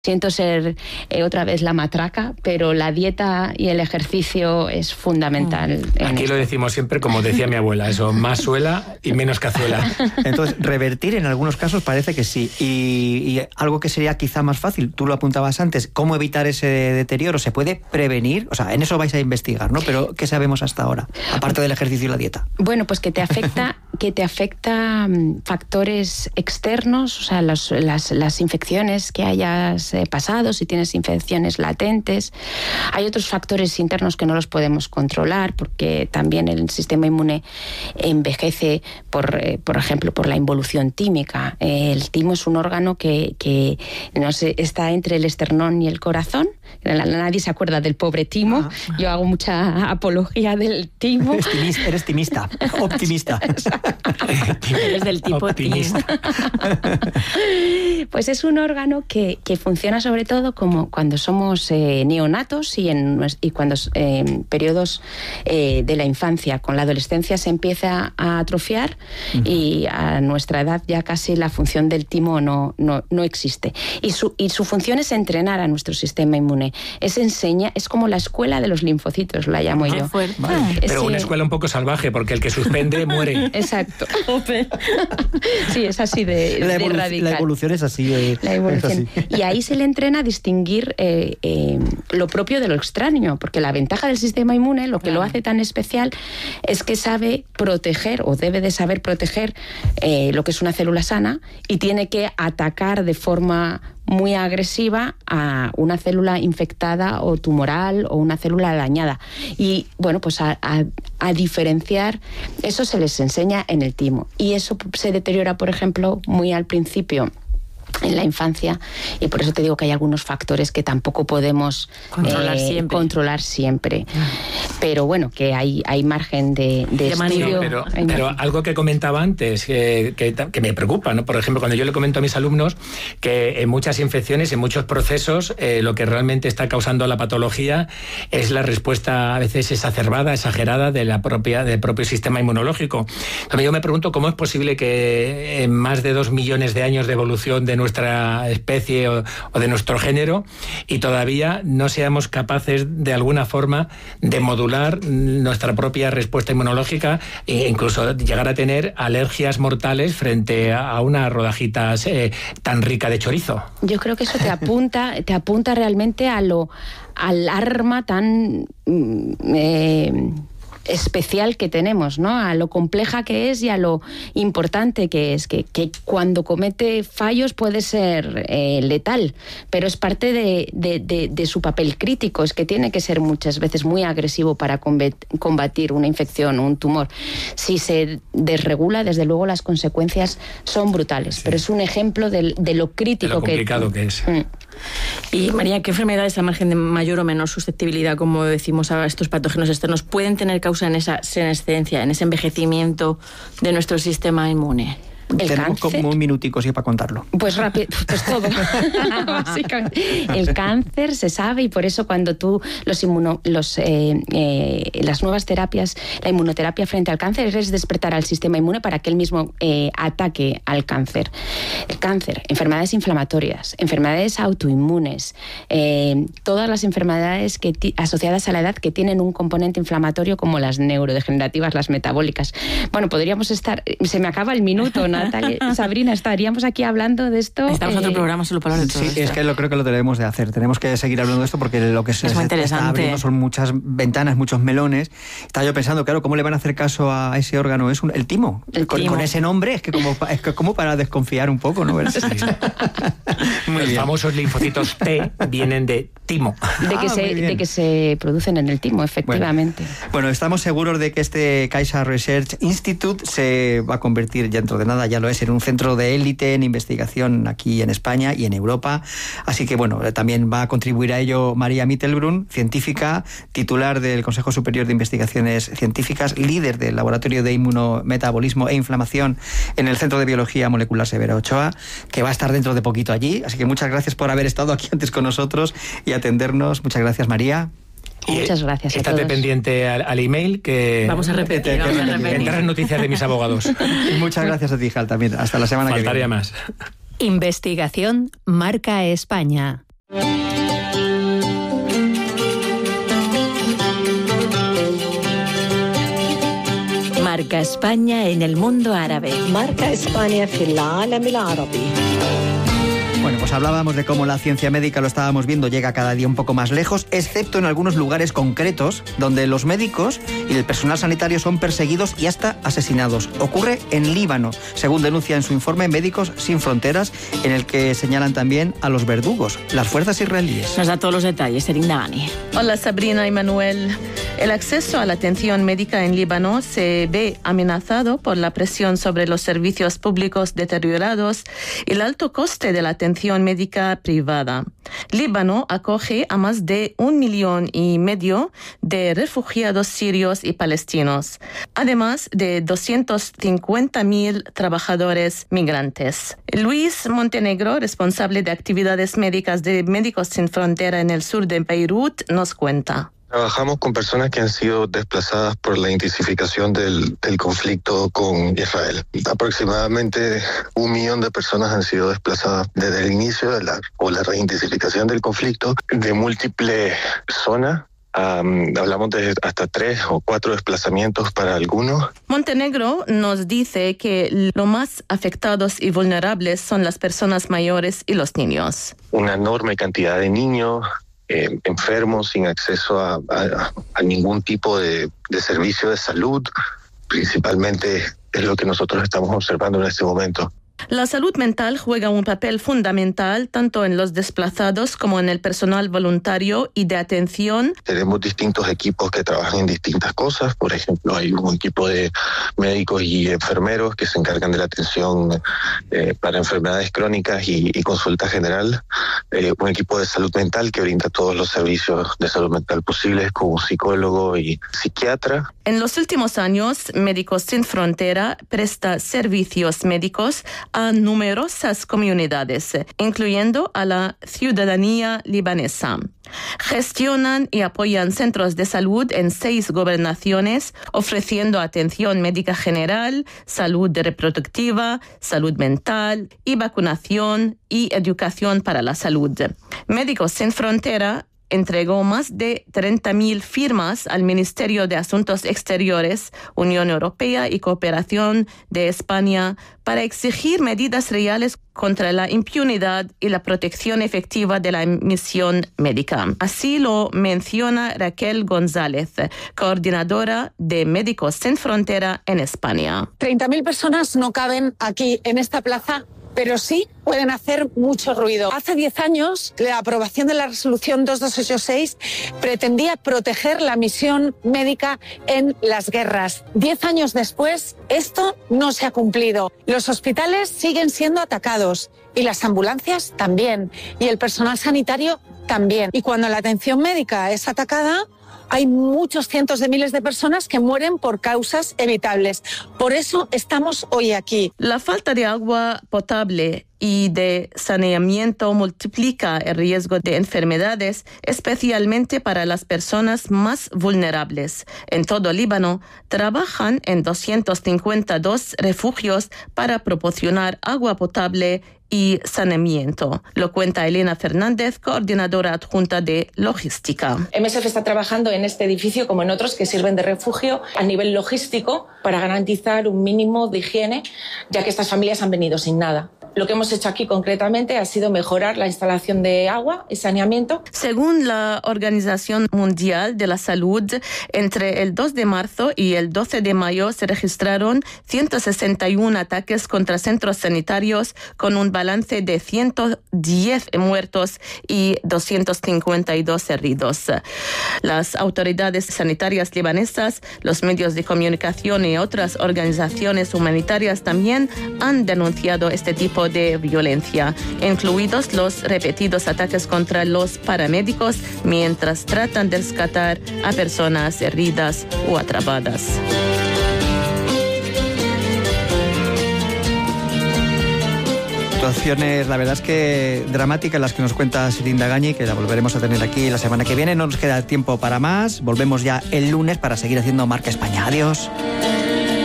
Siento ser otra vez la matraca, pero la dieta y el ejercicio es fundamental. Aquí lo decimos siempre, como decía mi abuela, eso, más suela y menos cazuela. Entonces, revertir en algunos casos parece que sí. Y algo que sería quizá más fácil, tú lo apuntabas antes, ¿cómo evitar ese deterioro? ¿Se puede prevenir? O sea, en eso vais a investigar, ¿no? Pero ¿qué sabemos hasta ahora, aparte del ejercicio y la dieta? Bueno, pues que te afecta factores externos, o sea, las infecciones que hayas pasado, si tienes infecciones latentes. Hay otros factores internos que no los podemos controlar, porque también el sistema inmune envejece, por ejemplo, por la involución tímica. El timo es un órgano que no sé, está entre el esternón y el corazón. Nadie se acuerda del pobre timo. Yo hago mucha apología del timo. Eres timista, optimista. Eres del tipo optimista. Pues es un órgano que funciona sobre todo como cuando somos neonatos y cuando en periodos de la infancia. Con la adolescencia se empieza a atrofiar y a nuestra edad ya casi la función del timo no existe. Y su función es entrenar a nuestro sistema inmune. Es como la escuela de los linfocitos, la llamo yo. Vale. Pero una escuela un poco salvaje, porque el que suspende muere. Exacto. Sí, es así de radical. La evolución es así. La evolución. Es así. Y ahí se le entrena a distinguir lo propio de lo extraño, porque la ventaja del sistema inmune, lo que lo hace tan especial, es que sabe proteger, o debe de saber proteger, lo que es una célula sana, y tiene que atacar de forma muy agresiva a una célula infectada o tumoral o una célula dañada. Y bueno, pues a diferenciar, eso se les enseña en el timo. Y eso se deteriora, por ejemplo, muy al principio, en la infancia, y por eso te digo que hay algunos factores que tampoco podemos controlar siempre. Pero bueno, que hay margen de estudio. Pero algo que comentaba antes, que me preocupa, ¿no? Por ejemplo, cuando yo le comento a mis alumnos que en muchas infecciones, en muchos procesos, lo que realmente está causando la patología es la respuesta a veces exacerbada, exagerada del propio sistema inmunológico. También yo me pregunto cómo es posible que en más de 2 millones de años de evolución de nuestra especie o de nuestro género, y todavía no seamos capaces de alguna forma de modular nuestra propia respuesta inmunológica e incluso llegar a tener alergias mortales frente a una rodajita tan rica de chorizo. Yo creo que eso te apunta realmente al arma tan especial que tenemos, ¿no? A lo compleja que es y a lo importante que es, que cuando comete fallos puede ser letal, pero es parte de su papel crítico, es que tiene que ser muchas veces muy agresivo para combatir una infección o un tumor. Si se desregula, desde luego las consecuencias son brutales, sí. Pero es un ejemplo de lo crítico, de lo complicado que es. Y María, ¿qué enfermedades al margen de mayor o menor susceptibilidad, como decimos, a estos patógenos externos pueden tener causa en esa senescencia, en ese envejecimiento de nuestro sistema inmune? Tenemos como un minutico para contarlo. Pues rápido, pues todo. Básicamente. El cáncer se sabe, y por eso cuando tú las nuevas terapias, la inmunoterapia frente al cáncer es despertar al sistema inmune para que él mismo ataque al cáncer. El cáncer, enfermedades inflamatorias, enfermedades autoinmunes, todas las enfermedades asociadas a la edad que tienen un componente inflamatorio, como las neurodegenerativas, las metabólicas. Bueno, podríamos estar, se me acaba el minuto, ¿no? Natalia, Sabrina, estaríamos aquí hablando de esto. Necesitamos otro programa solo para hablar de todo esto. Sí, es que creo que lo tenemos de hacer. Tenemos que seguir hablando de esto porque lo que se está abriendo son muchas ventanas, muchos melones. Estaba yo pensando, claro, ¿cómo le van a hacer caso a ese órgano? Es el timo. Con ese nombre es que como para desconfiar un poco, ¿no? Sí. Los famosos linfocitos T vienen de timo. De que se producen en el timo, efectivamente. Bueno, estamos seguros de que este Kaiser Research Institute se va a convertir dentro de nada, ya lo es, en un centro de élite en investigación aquí en España y en Europa. Así que, bueno, también va a contribuir a ello María Mittelbrunn, científica, titular del Consejo Superior de Investigaciones Científicas, líder del Laboratorio de Inmunometabolismo e Inflamación en el Centro de Biología Molecular Severo Ochoa, que va a estar dentro de poquito allí. Así que muchas gracias por haber estado aquí antes con nosotros y atendernos. Muchas gracias, María. Muchas gracias a todos. Estate pendiente al email, que vamos a repetir. Tendrás noticias de mis abogados. Muchas gracias a ti, Jal, también. Hasta la semana que viene. Faltaría más. Investigación Marca España. Marca España en el mundo árabe. Marca España في العالم العربي. Bueno, pues hablábamos de cómo la ciencia médica, lo estábamos viendo, llega cada día un poco más lejos, excepto en algunos lugares concretos donde los médicos y el personal sanitario son perseguidos y hasta asesinados. Ocurre en Líbano, según denuncia en su informe Médicos Sin Fronteras, en el que señalan también a los verdugos, las fuerzas israelíes. Nos da todos los detalles, Erinda Gani. Hola Sabrina y Manuel. El acceso a la atención médica en Líbano se ve amenazado por la presión sobre los servicios públicos deteriorados y el alto coste de la atención médica privada. Líbano acoge a más de 1,5 millones de refugiados sirios y palestinos, además de 250.000 trabajadores migrantes. Luis Montenegro, responsable de actividades médicas de Médicos Sin Frontera en el sur de Beirut, nos cuenta. Trabajamos con personas que han sido desplazadas por la intensificación del conflicto con Israel. Aproximadamente 1 millón de personas han sido desplazadas desde el inicio de la reintensificación del conflicto de múltiples zonas. Hablamos de hasta 3 o 4 desplazamientos para algunos. Montenegro nos dice que los más afectados y vulnerables son las personas mayores y los niños. Una enorme cantidad de niños enfermos, sin acceso a ningún tipo de servicio de salud, principalmente es lo que nosotros estamos observando en este momento. La salud mental juega un papel fundamental tanto en los desplazados como en el personal voluntario y de atención. Tenemos distintos equipos que trabajan en distintas cosas. Por ejemplo, hay un equipo de médicos y enfermeros que se encargan de la atención para enfermedades crónicas y consulta general. Un equipo de salud mental que brinda todos los servicios de salud mental posibles, como psicólogo y psiquiatra. En los últimos años, Médicos Sin Frontera presta servicios médicos a numerosas comunidades, incluyendo a la ciudadanía libanesa. Gestionan y apoyan centros de salud en 6 gobernaciones, ofreciendo atención médica general, salud reproductiva, salud mental y vacunación y educación para la salud. Médicos Sin Frontera entregó más de 30.000 firmas al Ministerio de Asuntos Exteriores, Unión Europea y Cooperación de España para exigir medidas reales contra la impunidad y la protección efectiva de la misión médica. Así lo menciona Raquel González, coordinadora de Médicos Sin Frontera en España. 30.000 personas no caben aquí en esta plaza, pero sí pueden hacer mucho ruido. Hace 10 años, la aprobación de la resolución 2286 pretendía proteger la misión médica en las guerras. 10 años después, esto no se ha cumplido. Los hospitales siguen siendo atacados y las ambulancias también, y el personal sanitario también. Y cuando la atención médica es atacada, hay muchos cientos de miles de personas que mueren por causas evitables. Por eso estamos hoy aquí. La falta de agua potable y de saneamiento multiplica el riesgo de enfermedades, especialmente para las personas más vulnerables. En todo Líbano, trabajan en 252 refugios para proporcionar agua potable y saneamiento. Lo cuenta Elena Fernández, coordinadora adjunta de logística. MSF está trabajando en este edificio como en otros que sirven de refugio a nivel logístico para garantizar un mínimo de higiene, ya que estas familias han venido sin nada. Lo que hemos hecho aquí concretamente ha sido mejorar la instalación de agua y saneamiento. Según la Organización Mundial de la Salud, entre el 2 de marzo y el 12 de mayo se registraron 161 ataques contra centros sanitarios con un balance de 110 muertos y 252 heridos. Las autoridades sanitarias libanesas, los medios de comunicación y otras organizaciones humanitarias también han denunciado este tipo de violencia, incluidos los repetidos ataques contra los paramédicos mientras tratan de rescatar a personas heridas o atrapadas. Situaciones, la verdad es que dramáticas las que nos cuenta Erinda Gani, que la volveremos a tener aquí la semana que viene. No nos queda tiempo para más. Volvemos ya el lunes para seguir haciendo Marca España. Adiós.